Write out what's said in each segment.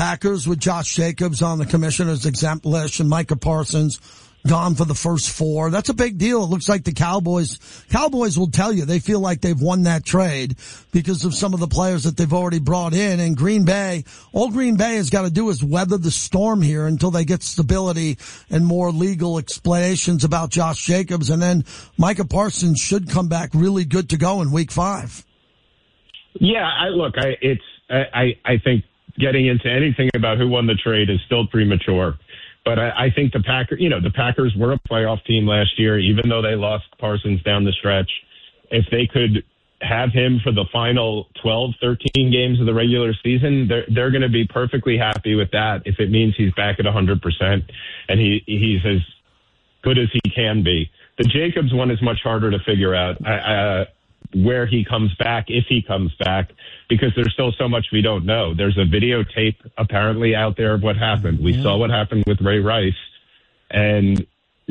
Packers with Josh Jacobs on the commissioner's exempt list and Micah Parsons gone for the first 4. That's a big deal. It looks like the Cowboys will tell you they feel like they've won that trade because of some of the players that they've already brought in. And Green Bay, all Green Bay has got to do is weather the storm here until they get stability and more legal explanations about Josh Jacobs. And then Micah Parsons should come back really good to go in week 5. Yeah, I think getting into anything about who won the trade is still premature. But I think the Packers were a playoff team last year, even though they lost Parsons down the stretch. If they could have him for the final 12, 13 games of the regular season, they're going to be perfectly happy with that if it means he's back at 100% and he's as good as he can be. The Jacobs one is much harder to figure out where he comes back, if he comes back, because there's still so much we don't know. There's a videotape apparently out there of what happened. We saw what happened with Ray Rice. And,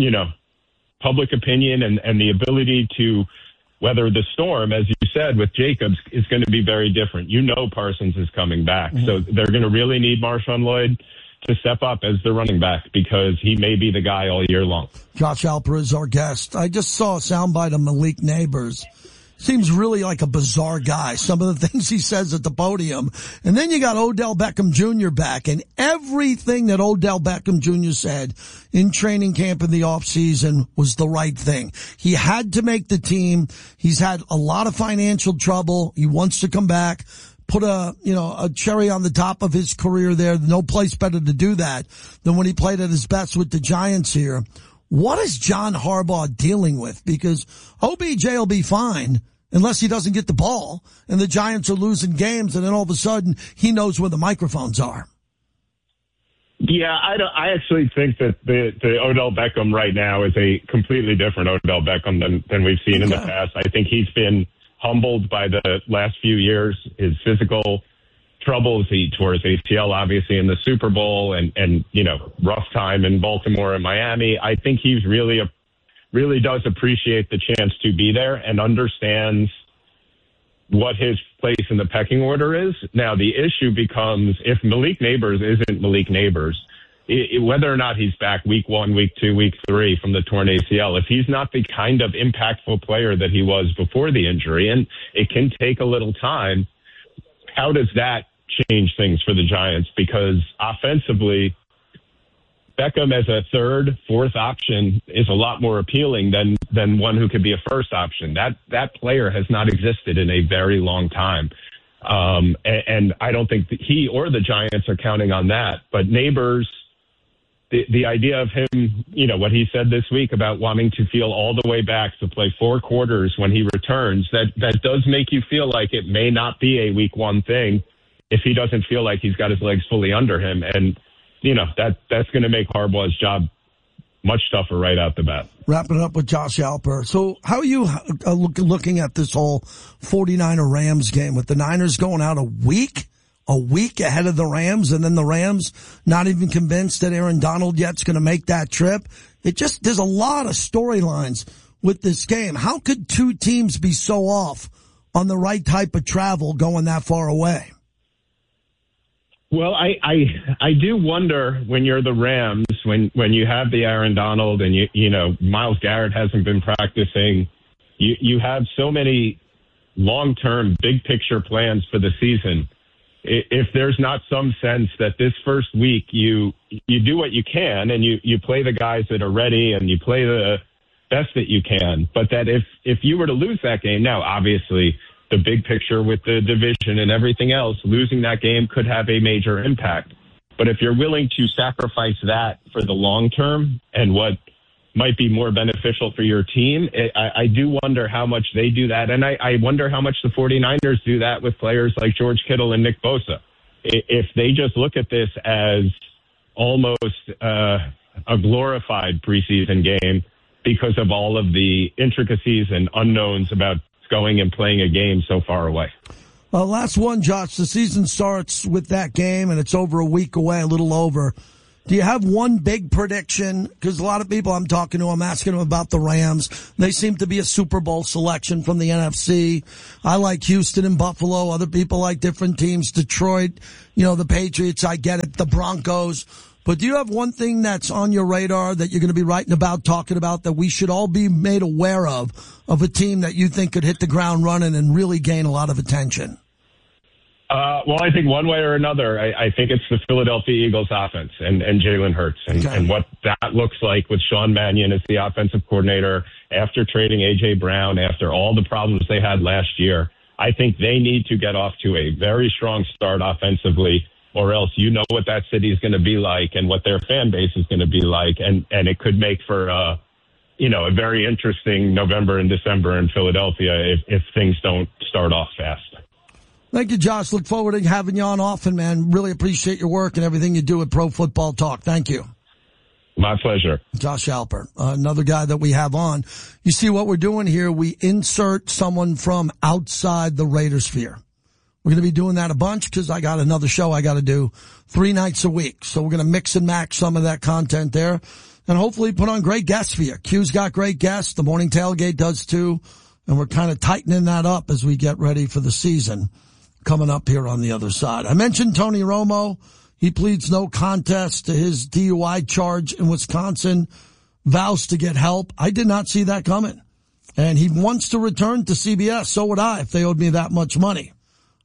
public opinion and the ability to weather the storm, as you said, with Jacobs is going to be very different. Parsons is coming back. So they're going to really need Marshawn Lloyd to step up as the running back because he may be the guy all year long. Josh Alper is our guest. I just saw a soundbite of Malik Neighbors. Seems really like a bizarre guy, some of the things he says at the podium. And then you got Odell Beckham Jr. back, and everything that Odell Beckham Jr. said in training camp in the offseason was the right thing. He had to make the team. He's had a lot of financial trouble. He wants to come back, put a cherry on the top of his career there. No place better to do that than when he played at his best with the Giants here. What is John Harbaugh dealing with? Because OBJ will be fine unless he doesn't get the ball and the Giants are losing games, and then all of a sudden he knows where the microphones are. Yeah, I actually think that the Odell Beckham right now is a completely different Odell Beckham than we've seen in the past. I think he's been humbled by the last few years, his physical troubles. He tore his ACL, obviously, in the Super Bowl and rough time in Baltimore and Miami. I think he's really does appreciate the chance to be there and understands what his place in the pecking order is. Now, the issue becomes if Malik Neighbors isn't Malik Neighbors, whether or not he's back week 1, week 2, week 3 from the torn ACL, if he's not the kind of impactful player that he was before the injury, and it can take a little time, how does that change things for the Giants? Because offensively, Beckham as a third, fourth option is a lot more appealing than one who could be a first option. That player has not existed in a very long time. And I don't think that he or the Giants are counting on that. But Neighbors, the idea of him, what he said this week about wanting to feel all the way back to play 4 quarters when he returns, that does make you feel like it may not be a week 1 thing if he doesn't feel like he's got his legs fully under him. And that's going to make Harbaugh's job much tougher right out the bat. Wrapping it up with Josh Alper. So how are you looking at this whole 49er-Rams game with the Niners going out a week ahead of the Rams, and then the Rams not even convinced that Aaron Donald yet's going to make that trip? There's a lot of storylines with this game. How could two teams be so off on the right type of travel going that far away? Well, I do wonder when you're the Rams, when you have the Aaron Donald and Myles Garrett hasn't been practicing, you have so many long-term big picture plans for the season. If there's not some sense that this first week you do what you can and you play the guys that are ready and you play the best that you can, but that if you were to lose that game, now obviously the big picture with the division and everything else, losing that game could have a major impact. But if you're willing to sacrifice that for the long term and what might be more beneficial for your team, I do wonder how much they do that. And I wonder how much the 49ers do that with players like George Kittle and Nick Bosa. If they just look at this as almost a glorified preseason game because of all of the intricacies and unknowns about going and playing a game so far away. Last one, Josh. The season starts with that game, and it's over a week away, a little over. Do you have one big prediction? Because a lot of people I'm talking to, I'm asking them about the Rams. They seem to be a Super Bowl selection from the NFC. I like Houston and Buffalo. Other people like different teams. Detroit, the Patriots, I get it. The Broncos. But do you have one thing that's on your radar that you're going to be writing about, talking about, that we should all be made aware of a team that you think could hit the ground running and really gain a lot of attention? Well, I think one way or another, I think it's the Philadelphia Eagles offense and Jalen Hurts and what that looks like with Sean Mannion as the offensive coordinator after trading A.J. Brown, after all the problems they had last year. I think they need to get off to a very strong start offensively, or else what that city is going to be like and what their fan base is going to be like. And it could make for, a very interesting November and December in Philadelphia if things don't start off fast. Thank you, Josh. Look forward to having you on often, man. Really appreciate your work and everything you do at Pro Football Talk. Thank you. My pleasure. Josh Alper, another guy that we have on. You see what we're doing here? We insert someone from outside the Raider sphere. We're going to be doing that a bunch because I got another show I got to do 3 nights a week. So we're going to mix and match some of that content there and hopefully put on great guests for you. Q's got great guests. The Morning Tailgate does too. And we're kind of tightening that up as we get ready for the season coming up here on the other side. I mentioned Tony Romo. He pleads no contest to his DUI charge in Wisconsin, vows to get help. I did not see that coming. And he wants to return to CBS. So would I if they owed me that much money.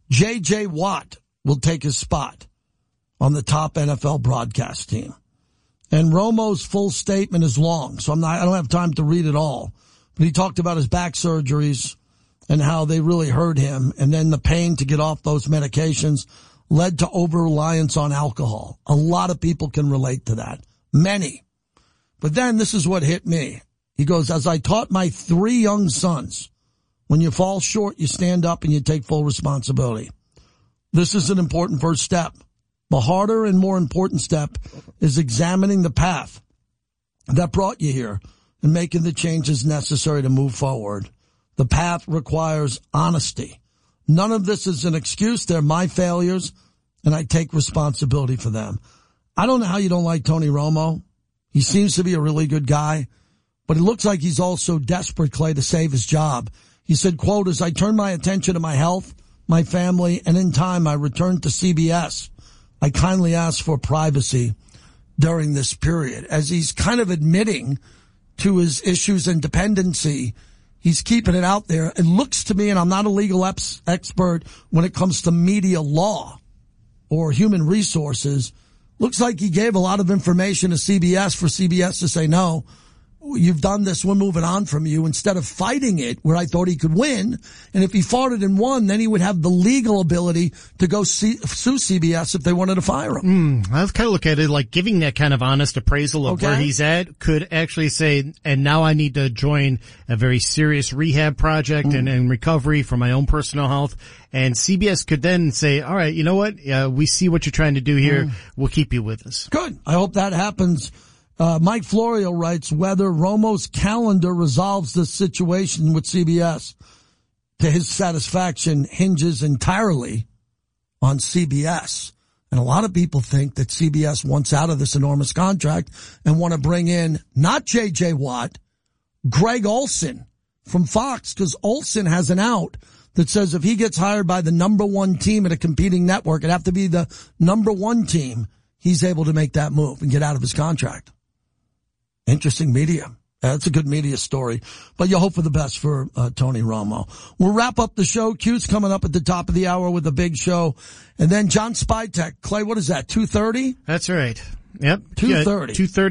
J.J. Watt will take his spot on the top NFL broadcast team. And Romo's full statement is long, so I don't have time to read it all. But he talked about his back surgeries and how they really hurt him, and then the pain to get off those medications led to over-reliance on alcohol. A lot of people can relate to that. Many. But then this is what hit me. He goes, as I taught my 3 young sons, when you fall short, you stand up and you take full responsibility. This is an important first step. The harder and more important step is examining the path that brought you here and making the changes necessary to move forward. The path requires honesty. None of this is an excuse. They're my failures, and I take responsibility for them. I don't know how you don't like Tony Romo. He seems to be a really good guy, but it looks like he's also desperate, Clay, to save his job. He said, quote, as I turn my attention to my health, my family, and in time I return to CBS, I kindly ask for privacy during this period. As he's kind of admitting to his issues and dependency, he's keeping it out there. It looks to me, and I'm not a legal expert when it comes to media law or human resources, looks like he gave a lot of information to CBS for CBS to say, no, you've done this, we're moving on from you, instead of fighting it where I thought he could win. And if he fought it and won, then he would have the legal ability to go sue CBS if they wanted to fire him. I kind of look at it like giving that kind of honest appraisal of where he's at could actually say, and now I need to join a very serious rehab project and recovery for my own personal health. And CBS could then say, all right, you know what? We see what you're trying to do here. We'll keep you with us. Good. I hope that happens. Mike Florio writes, whether Romo's calendar resolves this situation with CBS to his satisfaction hinges entirely on CBS. And a lot of people think that CBS wants out of this enormous contract and want to bring in not J.J. Watt, Greg Olsen from Fox, because Olsen has an out that says if he gets hired by the number 1 team at a competing network, it'd have to be the number 1 team, he's able to make that move and get out of his contract. Interesting media. That's a good media story. But you hope for the best for Tony Romo. We'll wrap up the show. Q's coming up at the top of the hour with a big show. And then John Spytek. Clay, what is that, 2:30? That's right. Yep. 2:30.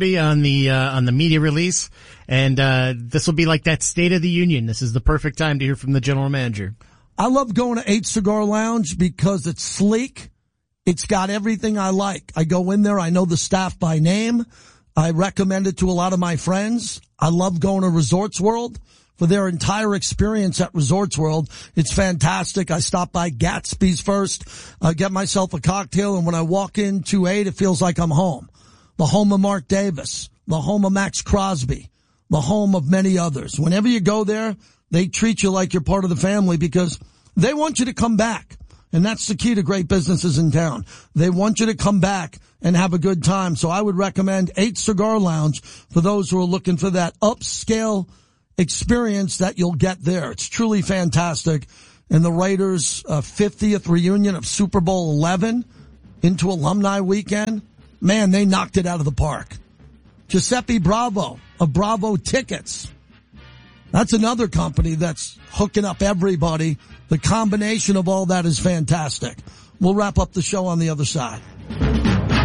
2:30 on the media release. And this will be like that State of the Union. This is the perfect time to hear from the general manager. I love going to 8 Cigar Lounge because it's sleek. It's got everything I like. I go in there. I know the staff by name. I recommend it to a lot of my friends. I love going to Resorts World for their entire experience at Resorts World. It's fantastic. I stop by Gatsby's first, get myself a cocktail, and when I walk into 8, it feels like I'm home. The home of Mark Davis, the home of Max Crosby, the home of many others. Whenever you go there, they treat you like you're part of the family because they want you to come back. And that's the key to great businesses in town. They want you to come back and have a good time. So I would recommend 8 Cigar Lounge for those who are looking for that upscale experience that you'll get there. It's truly fantastic. And the Raiders' 50th reunion of Super Bowl 11 into Alumni Weekend, man, they knocked it out of the park. Giuseppe Bravo of Bravo Tickets. That's another company that's hooking up everybody. The combination of all that is fantastic. We'll wrap up the show on the other side.